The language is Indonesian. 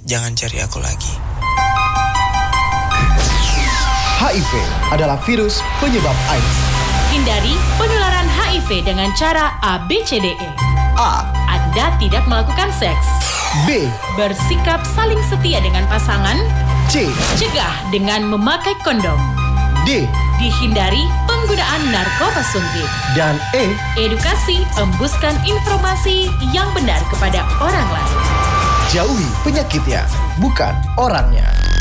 jangan cari aku lagi. HIV adalah virus penyebab AIDS. Hindari penularan HIV dengan cara ABCDE. A. Anda tidak melakukan seks. B. Bersikap saling setia dengan pasangan. C. Cegah dengan memakai kondom. D. Dihindari penggunaan narkoba suntik. Dan E. Edukasi, embuskan informasi yang benar kepada orang lain. Jauhi penyakitnya, bukan orangnya.